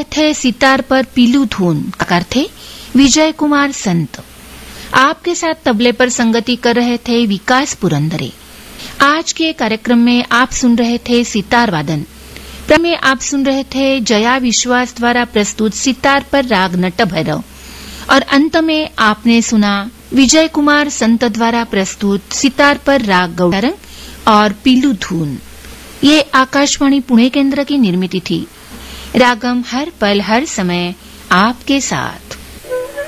थे सितार पर पीलू धून, कलाकार थे विजय कुमार संत। आपके साथ तबले पर संगति कर रहे थे विकास पुरंदरे। आज के कार्यक्रम में आप सुन रहे थे सितार वादन। में आप सुन रहे थे जया विश्वास द्वारा प्रस्तुत सितार पर राग नट भैरव, और अंत में आपने सुना विजय कुमार संत द्वारा प्रस्तुत सितार पर राग गौड़ारंग और पीलू धून। ये आकाशवाणी पुणे केंद्र की निर्मित थी। रागम हर पल हर समय आपके साथ।